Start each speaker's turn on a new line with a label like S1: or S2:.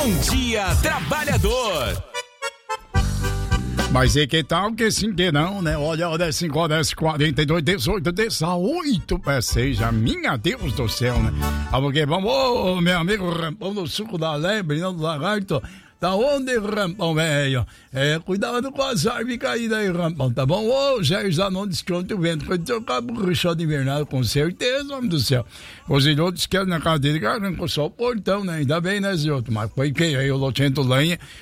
S1: Bom Dia Trabalhador.
S2: Mas e que tal que sim que não, né? Olha, 5, 10, 42, 18, 18, seja, minha Deus do céu, né? Porque vamos, ô, meu amigo Rampão do Suco da Lebre, não do Lagarto. Da onde, Rampão, velho? Cuidado com as árvores caídas aí, Rampão, tá bom? Ô, Jair Zanon diz que ontem o vento foi teu cabo rechado invernal, com certeza, homem do céu. O Zilhoto disse que era na casa dele, que arrancou só o portão, né? Ainda bem, né, Zilhoto? Mas foi quem? Aí o Lotento Lanha